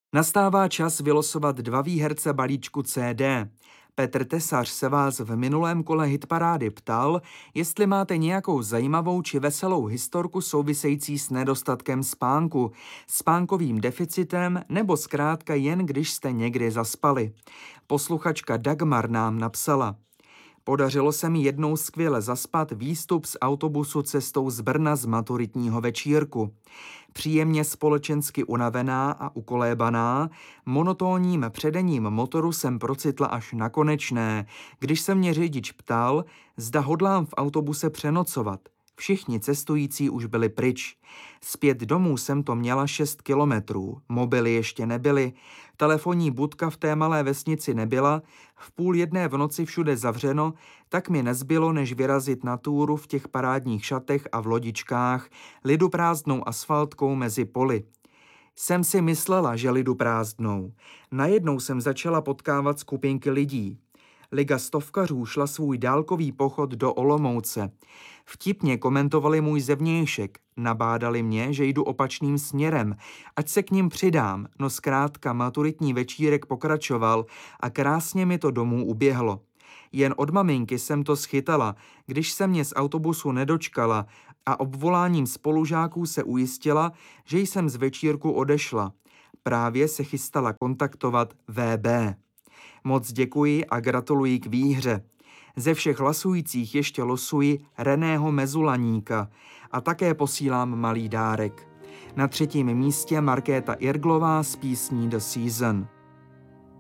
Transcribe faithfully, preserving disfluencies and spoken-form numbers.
Nastává čas vylosovat dva výherce balíčku C D. Petr Tesař se vás v minulém kole hitparády ptal, jestli máte nějakou zajímavou či veselou historku související s nedostatkem spánku, spánkovým deficitem nebo zkrátka jen když jste někdy zaspali. Posluchačka Dagmar nám napsala: Podařilo se mi jednou skvěle zaspat výstup z autobusu cestou z Brna z maturitního večírku. Příjemně společensky unavená a ukolébaná, monotónním předením motoru jsem procitla až na konečné, když se mě řidič ptal, zda hodlám v autobuse přenocovat. Všichni cestující už byli pryč. Zpět domů jsem to měla šest kilometrů, mobily ještě nebyly, telefonní budka v té malé vesnici nebyla, v půl jedné v noci všude zavřeno, tak mi nezbylo, než vyrazit na túru v těch parádních šatech a v lodičkách, liduprázdnou asfaltkou mezi poli. Jsem si myslela, že liduprázdnou. Najednou jsem začala potkávat skupinky lidí. Liga stovkařů šla svůj dálkový pochod do Olomouce. Vtipně komentovali můj zevnějšek, nabádali mě, že jdu opačným směrem, ať se k ním přidám, no zkrátka maturitní večírek pokračoval a krásně mi to domů uběhlo. Jen od maminky jsem to schytala, když se mě z autobusu nedočkala a obvoláním spolužáků se ujistila, že jsem z večírku odešla. Právě se chystala kontaktovat V B. Moc děkuji a gratuluji k výhře. Ze všech hlasujících ještě losuji Reného Mezulaníka a také posílám malý dárek. Na třetím místě Markéta Irglová s písní The Season.